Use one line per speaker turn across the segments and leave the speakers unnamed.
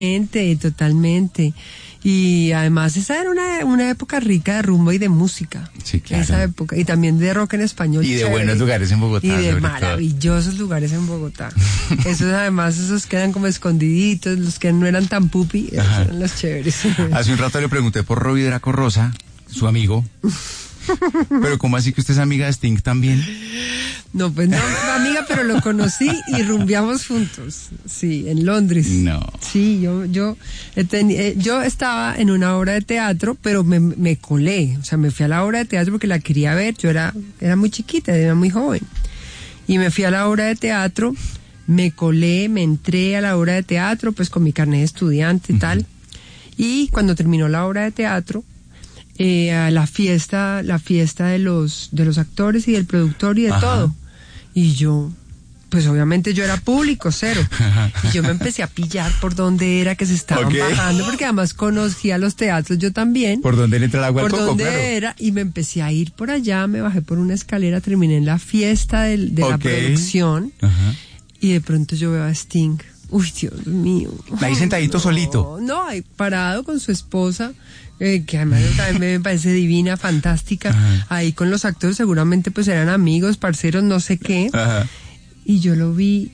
Totalmente. Y además esa era una época rica de rumba y de música.
Sí, claro.
Esa época. Y también de rock en español.
Y de
chévere.
buenos lugares en Bogotá.
Y de
sobre
maravillosos lugares en Bogotá. Esos quedan como escondiditos, los que no eran tan pupi, esos eran los chéveres.
Hace un rato le pregunté por Robbie Draco Rosa, su amigo. Pero ¿cómo así que usted es amiga de Sting también?
No, pues no, amiga, pero lo conocí y rumbeamos juntos. Sí, en Londres.
No.
Sí, yo estaba en una obra de teatro, pero me colé. O sea, me fui a la obra de teatro porque la quería ver. Yo era muy chiquita, era muy joven. Y me fui a la obra de teatro, me colé, me entré a la obra de teatro, pues con mi carnet de estudiante y tal. Y cuando terminó la obra de teatro, a la fiesta de los actores y del productor y de todo. Y yo, pues obviamente yo era público, cero. Y yo me empecé a pillar por dónde era que se estaban bajando, porque además conocía los teatros yo también.
¿Por dónde le entra el agua al coco?
Por dónde
claro.
era, y me empecé a ir por allá, me bajé por una escalera, terminé en la fiesta de la producción. Y de pronto yo veo a Sting. Uy, Dios mío.
Ahí sentadito solito.
No, ahí parado con su esposa, que además también me parece divina, fantástica. Ahí con los actores seguramente pues eran amigos, parceros, no sé qué. Y yo lo vi.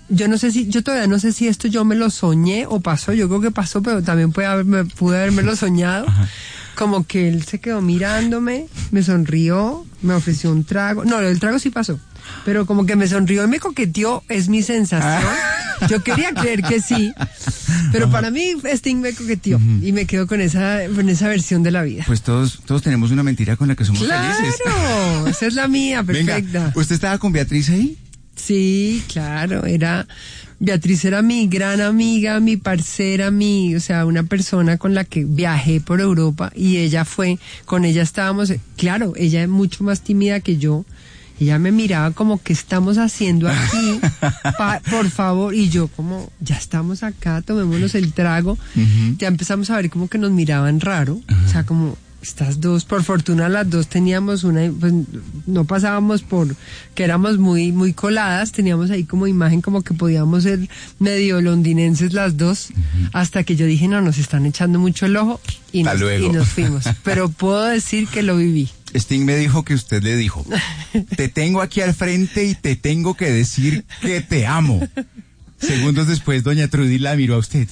Yo todavía no sé si esto yo me lo soñé o pasó. Yo creo que pasó, pero también pude habérmelo soñado. Como que él se quedó mirándome, me sonrió, me ofreció un trago. No, el trago sí pasó. Pero como que me sonrió y me coqueteó, es mi sensación. Yo quería creer que sí, pero para mí Sting me coqueteó y me quedo con esa versión de la vida.
Pues todos tenemos una mentira con la que somos felices.
Claro, esa es la mía, perfecta.
Venga, ¿usted estaba con Beatriz ahí?
Sí, claro, Beatriz era mi gran amiga, mi parcera, o sea, una persona con la que viajé por Europa y con ella estábamos, claro, ella es mucho más tímida que yo. Ella me miraba como, ¿qué estamos haciendo aquí? Por favor. Y yo como, ya estamos acá, tomémonos el trago. Ya empezamos a ver como que nos miraban raro. O sea, como, estas dos, por fortuna las dos teníamos pues no pasábamos por que éramos muy, muy coladas. Teníamos ahí como imagen como que podíamos ser medio londinenses las dos. Hasta que yo dije, no, nos están echando mucho el ojo. Y nos fuimos. Pero puedo decir que lo viví.
Sting me dijo que usted le dijo, te tengo aquí al frente y te tengo que decir que te amo. Segundos después, doña Trudy la miró a usted.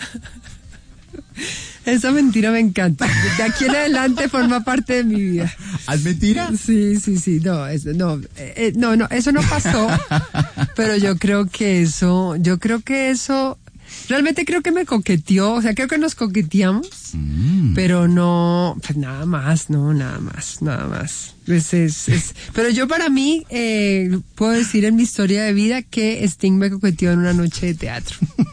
Esa mentira me encanta. De aquí en adelante forma parte de mi vida.
¿Es mentira?
Sí. No, eso no pasó. Pero yo creo que eso, realmente creo que me coqueteó, o sea, creo que nos coqueteamos, pero no, pues nada más. Pero yo para mí, puedo decir en mi historia de vida que Sting me coqueteó en una noche de teatro.